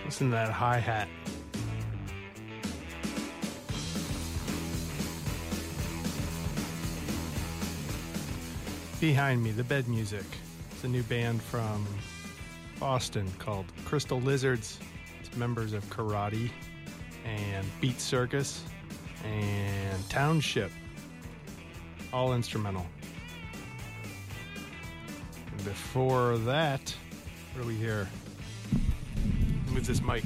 Listen to that hi-hat. Behind me, the Bed Music. It's a new band from Boston called Crystal Lizards. It's members of Karate and Beat Circus and Township. All instrumental. And before that, what do we hear? Move this mic.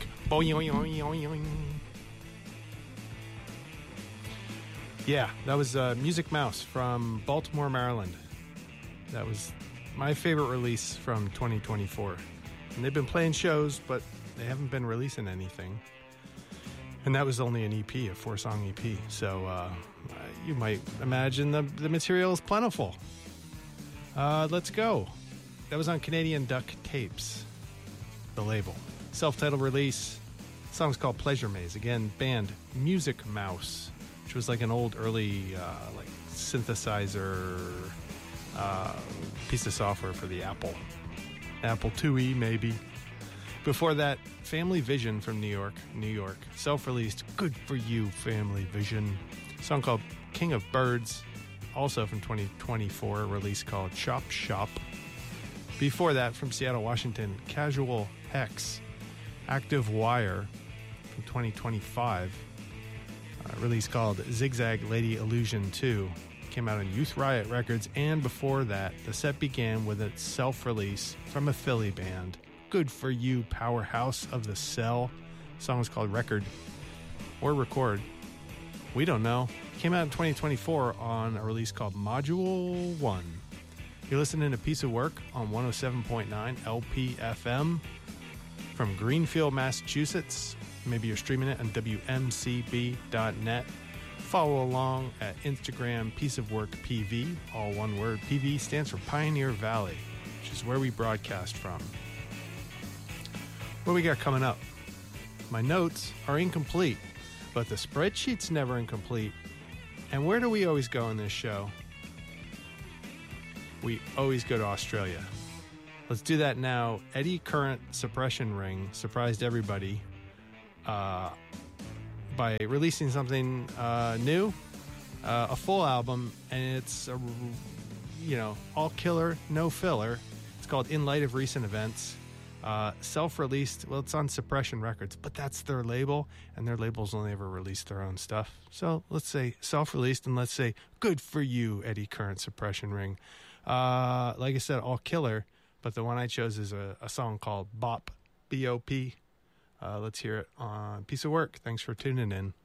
Yeah, that was Music Mouse from Baltimore, Maryland. That was my favorite release from 2024. And they've been playing shows, but they haven't been releasing anything. And that was only an EP, a 4-song EP. So you might imagine the material is plentiful. Let's go. That was on Canadian Duck Tapes, the label. Self-titled release. The song's called Pleasure Maze. Again, band Music Mouse, which was like an old early like synthesizer piece of software for the Apple IIe maybe. Before that, Family Vision from New York, self-released. Good for you, Family Vision. A song called King of Birds, also from 2024, a release called Chop Shop. Before that, from Seattle, Washington, Casual Hex, Active Wire from 2025, a release called Zigzag Lady Illusion 2. Came out on Youth Riot Records, and before that, the set began with a self-release from a Philly band, Good for You, Powerhouse of the Cell. The song is called Record or Record. We don't know. Came out in 2024 on a release called Module 1. You're listening to Piece of Work on 107.9 LPFM from Greenfield, Massachusetts. Maybe you're streaming it on WMCB.net. Follow along at Instagram, Piece of Work PV, all one word. PV stands for Pioneer Valley, which is where we broadcast from. What we got coming up? My notes are incomplete, but the spreadsheet's never incomplete. And where do we always go in this show? We always go to Australia. Let's do that now. Eddie Current Suppression Ring surprised everybody by releasing something new, a full album, and it's all killer, no filler. It's called In Light of Recent Events. Self-released. Well, it's on Suppression Records, but that's their label, and their labels only ever release their own stuff. So let's say self-released, and let's say good for you, Eddie Current Suppression Ring. Like I said, all killer, but the one I chose is a song called Bop, B-O-P. Let's hear it on Piece of Work. Thanks for tuning in.